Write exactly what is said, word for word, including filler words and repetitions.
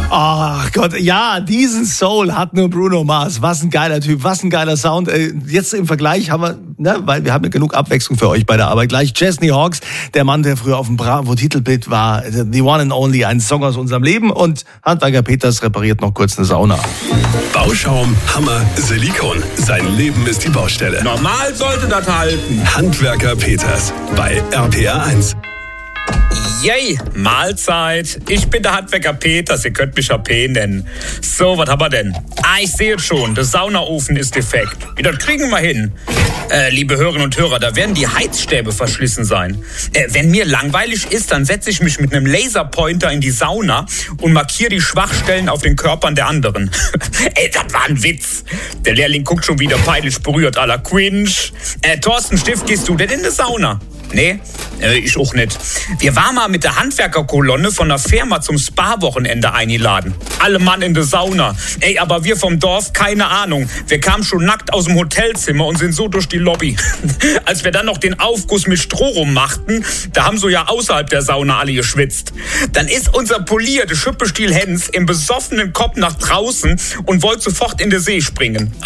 Ach Gott, ja, diesen Soul hat nur Bruno Mars. Was ein geiler Typ, was ein geiler Sound. Jetzt im Vergleich haben wir, ne, weil wir haben ja genug Abwechslung für euch bei der Arbeit. Gleich Chesney Hawkes, der Mann, der früher auf dem Bravo-Titelbild war, The One and Only, ein Song aus unserem Leben. Und Handwerker Peters repariert noch kurz eine Sauna. Bauschaum, Hammer, Silikon. Sein Leben ist die Baustelle. Normal sollte das halten. Handwerker Peters bei R P R eins. Yay, Mahlzeit. Ich bin der Handwerker Peters, ihr könnt mich ja P nennen. So, was haben wir denn? Ah, ich sehe schon, der Saunaofen ist defekt. Wie, das kriegen wir hin. Äh, liebe Hörerinnen und Hörer, da werden die Heizstäbe verschlissen sein. Äh, wenn mir langweilig ist, dann setze ich mich mit einem Laserpointer in die Sauna und markiere die Schwachstellen auf den Körpern der anderen. Ey, das war ein Witz. Der Lehrling guckt schon wieder peinlich berührt à la Quinch. Äh, Thorsten Stift, gehst du denn in die Sauna? Nee, äh, ich auch nicht. Wir waren mal mit der Handwerkerkolonne von der Firma zum Spa-Wochenende eingeladen. Alle Mann in der Sauna. Ey, aber wir vom Dorf, keine Ahnung. Wir kamen schon nackt aus dem Hotelzimmer und sind so durch die Lobby. Als wir dann noch den Aufguss mit Stroh rummachten, da haben so ja außerhalb der Sauna alle geschwitzt. Dann ist unser polierte Schüppestiel Hens im besoffenen Kopf nach draußen und wollte sofort in den See springen.